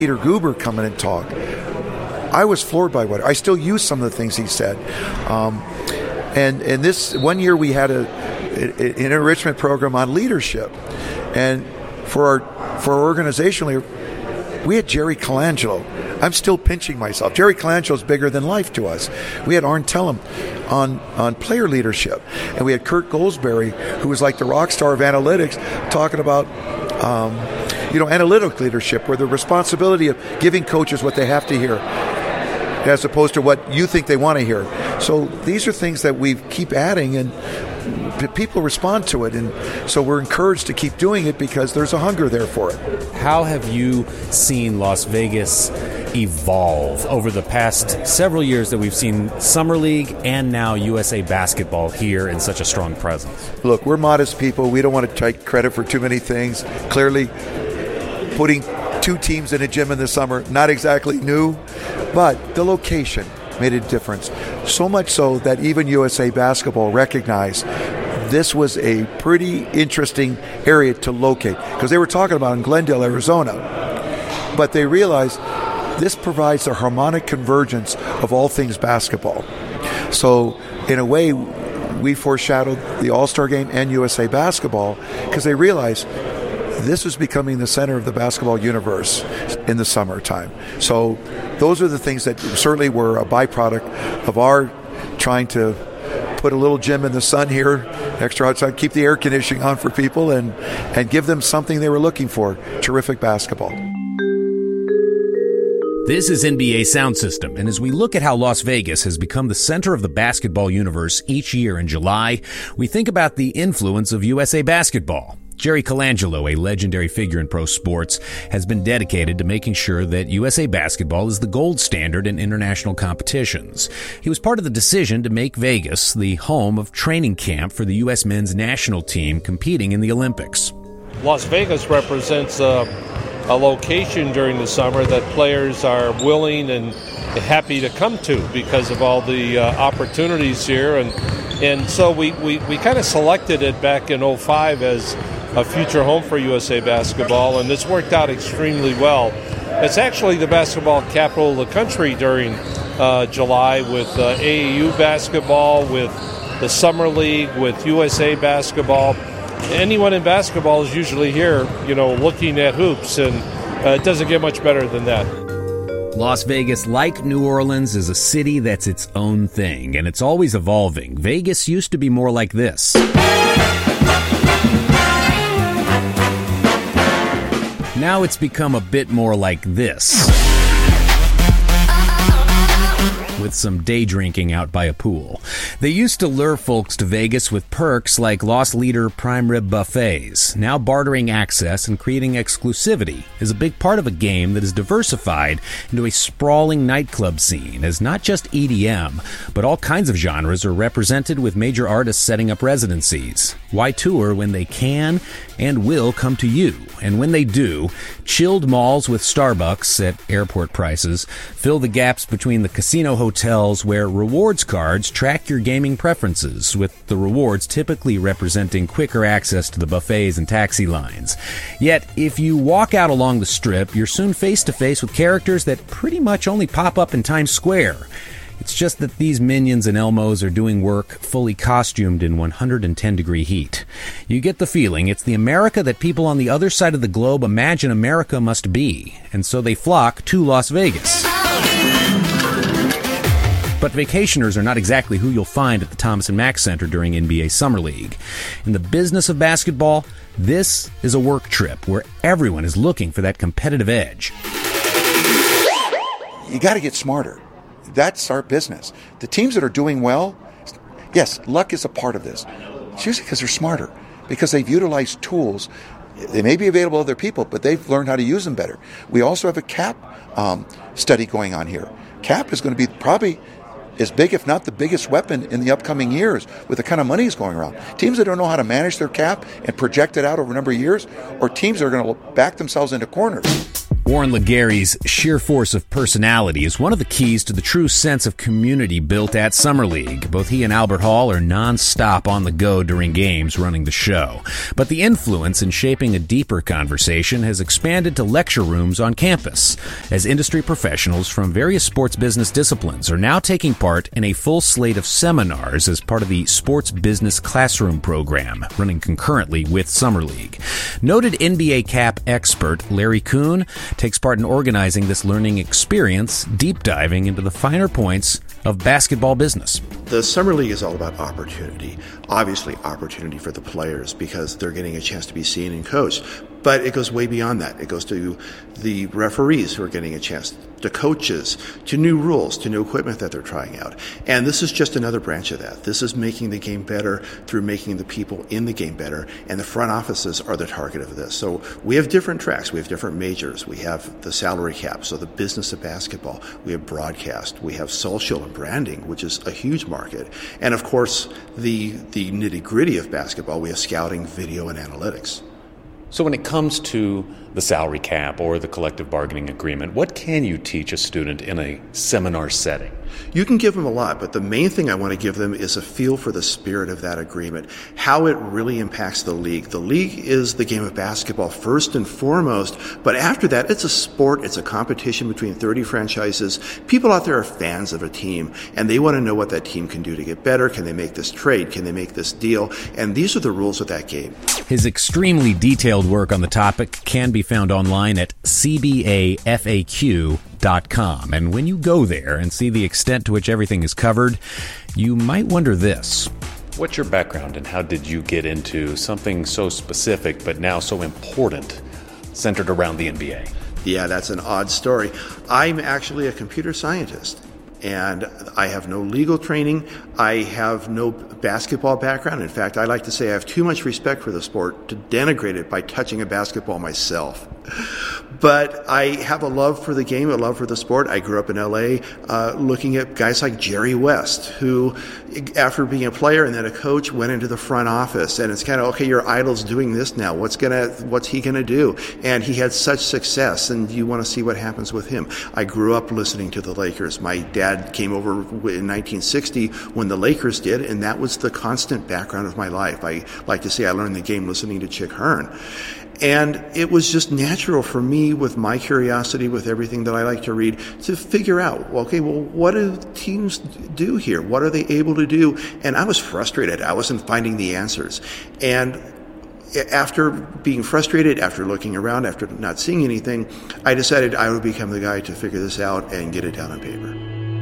Peter Guber come in and talk. I was floored by what I still use some of the things he said. And this one year we had an enrichment program on leadership, and for our organizational leader, we had Jerry Colangelo. I'm still pinching myself. Jerry Colangelo is bigger than life to us. We had Arn Tellem on player leadership, and we had Kurt Goldsberry, who was like the rock star of analytics, talking about analytic leadership, where the responsibility of giving coaches what they have to hear, as opposed to what you think they want to hear. So these are things that we keep adding, and people respond to it, and so we're encouraged to keep doing it because there's a hunger there for it. How have you seen Las Vegas evolve over the past several years that we've seen Summer League and now USA Basketball here in such a strong presence? Look, we're modest people. We don't want to take credit for too many things. Clearly, putting 2 teams in a gym in the summer, not exactly new, but the location made a difference. So much so that even USA Basketball recognized this was a pretty interesting area to locate, because they were talking about in Glendale, Arizona, but they realized this provides a harmonic convergence of all things basketball. So in a way, we foreshadowed the All-Star Game and USA Basketball because they realized this was becoming the center of the basketball universe in the summertime. So those are the things that certainly were a byproduct of our trying to put a little gym in the sun here, extra outside, keep the air conditioning on for people, and give them something they were looking for, terrific basketball. This is NBA Sound System, and as we look at how Las Vegas has become the center of the basketball universe each year in July, we think about the influence of USA Basketball. Jerry Colangelo, a legendary figure in pro sports, has been dedicated to making sure that USA Basketball is the gold standard in international competitions. He was part of the decision to make Vegas the home of training camp for the U.S. men's national team competing in the Olympics. Las Vegas represents a location during the summer that players are willing and happy to come to because of all the opportunities here. And so we kind of selected it back in 2005 as a future home for USA Basketball, and it's worked out extremely well. It's actually the basketball capital of the country during July, with AAU basketball, with the Summer League, with USA Basketball. Anyone in basketball is usually here, looking at hoops, and it doesn't get much better than that. Las Vegas, like New Orleans, is a city that's its own thing, and it's always evolving. Vegas used to be more like this. Now it's become a bit more like this, with some day drinking out by a pool. They used to lure folks to Vegas with perks like loss leader prime rib buffets. Now bartering access and creating exclusivity is a big part of a game that is diversified into a sprawling nightclub scene, as not just EDM, but all kinds of genres are represented, with major artists setting up residencies. Why tour when they can and will come to you? And when they do, chilled malls with Starbucks at airport prices fill the gaps between the casino hotels, where rewards cards track your gaming preferences, with the rewards typically representing quicker access to the buffets and taxi lines. Yet, if you walk out along the Strip, you're soon face to face with characters that pretty much only pop up in Times Square. It's just that these minions and Elmos are doing work fully costumed in 110-degree heat. You get the feeling it's the America that people on the other side of the globe imagine America must be, and so they flock to Las Vegas. But vacationers are not exactly who you'll find at the Thomas & Mack Center during NBA Summer League. In the business of basketball, this is a work trip where everyone is looking for that competitive edge. You got to get smarter. That's our business. The teams that are doing well, yes, luck is a part of this. It's usually because they're smarter, because they've utilized tools. They may be available to other people, but they've learned how to use them better. We also have a cap study going on here. Cap is going to be probably as big, if not the biggest weapon in the upcoming years with the kind of money that's going around. Teams that don't know how to manage their cap and project it out over a number of years, or teams that are going to back themselves into corners. Warren Legary's sheer force of personality is one of the keys to the true sense of community built at Summer League. Both he and Albert Hall are non-stop on the go during games running the show. But the influence in shaping a deeper conversation has expanded to lecture rooms on campus, as industry professionals from various sports business disciplines are now taking part in a full slate of seminars as part of the Sports Business Classroom program, running concurrently with Summer League. Noted NBA cap expert Larry Kuhn takes part in organizing this learning experience, deep diving into the finer points of basketball business. The Summer League is all about opportunity. Obviously, opportunity for the players because they're getting a chance to be seen and coached. But it goes way beyond that. It goes to the referees who are getting a chance, to coaches, to new rules, to new equipment that they're trying out. And this is just another branch of that. This is making the game better through making the people in the game better. And the front offices are the target of this. So we have different tracks. We have different majors. We have the salary cap, so the business of basketball. We have broadcast. We have social and branding, which is a huge market. And of course, the nitty-gritty of basketball, we have scouting, video, and analytics. So when it comes to the salary cap or the collective bargaining agreement, what can you teach a student in a seminar setting? You can give them a lot, but the main thing I want to give them is a feel for the spirit of that agreement, how it really impacts the league. The league is the game of basketball first and foremost, but after that, it's a sport, it's a competition between 30 franchises. People out there are fans of a team, and they want to know what that team can do to get better. Can they make this trade? Can they make this deal? And these are the rules of that game. His extremely detailed work on the topic can be found online at cbafaq.com. And when you go there and see the extent to which everything is covered, you might wonder this. What's your background and how did you get into something so specific but now so important centered around the NBA? Yeah, that's an odd story. I'm actually a computer scientist. And I have no legal training. I have no basketball background. In fact, I like to say I have too much respect for the sport to denigrate it by touching a basketball myself. But I have a love for the game, a love for the sport. I grew up in L.A. Looking at guys like Jerry West, who, after being a player and then a coach, went into the front office. And it's kind of, okay, your idol's doing this now. What's he gonna do? And he had such success, and you want to see what happens with him. I grew up listening to the Lakers. My dad came over in 1960 when the Lakers did, and that was the constant background of my life. I like to say I learned the game listening to Chick Hearn. And it was just natural for me, with my curiosity, with everything that I like to read, to figure out, okay, well, what do teams do here? What are they able to do? And I was frustrated. I wasn't finding the answers. And after being frustrated, after looking around, after not seeing anything, I decided I would become the guy to figure this out and get it down on paper.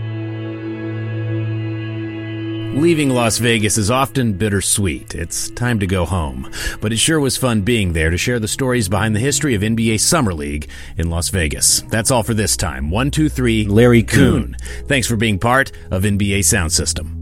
Leaving Las Vegas is often bittersweet. It's time to go home. But it sure was fun being there to share the stories behind the history of NBA Summer League in Las Vegas. That's all for this time. 1, 2, 3, Larry Kuhn. Thanks for being part of NBA Sound System.